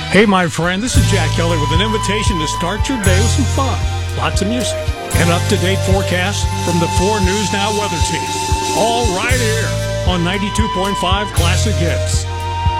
Hey, my friend, this is Jack Kelly with an invitation to start your day with some fun. Lots of music and up-to-date forecasts from the 4 News Now weather team. All right here on 92.5 Classic Hits.